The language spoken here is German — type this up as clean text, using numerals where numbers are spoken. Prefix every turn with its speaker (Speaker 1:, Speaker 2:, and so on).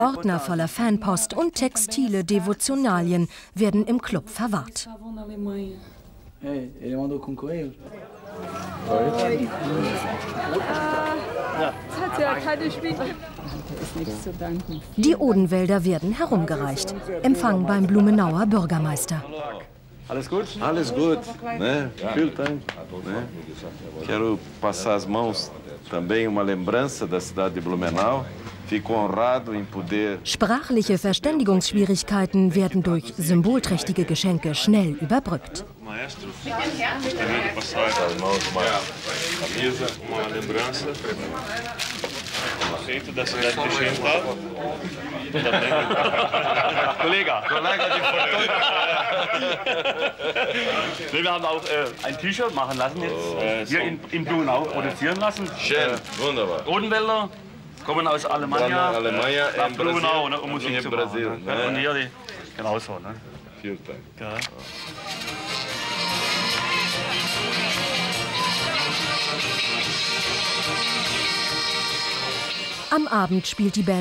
Speaker 1: Ordner voller Fanpost und textile Devotionalien werden im Club verwahrt. Die Odenwälder werden herumgereicht. Empfang beim Blumenauer Bürgermeister.
Speaker 2: Alles gut?
Speaker 3: Alles gut, né? Viel Dank. Né? Quero passar as mãos também uma lembrança da cidade de Blumenau. Fico honrado em poder.
Speaker 1: Sprachliche Verständigungsschwierigkeiten werden durch symbolträchtige Geschenke schnell überbrückt.
Speaker 3: Maestro, também passar as mãos uma camisa, uma lembrança. Feito da cidade de Schental.
Speaker 2: Kollege die Foto. Wir haben auch ein T-Shirt machen lassen jetzt, hier in Blumenau produzieren lassen.
Speaker 3: Schön, wunderbar.
Speaker 2: Odenwälder kommen aus Alemannia,
Speaker 3: Alemanha,
Speaker 2: nach Blumenau, ne, um Musik zu machen.
Speaker 3: Brasil,
Speaker 2: Ne? Und hier genauso. Ne?
Speaker 3: Vielen Dank.
Speaker 2: Ja.
Speaker 1: Am Abend spielt die Band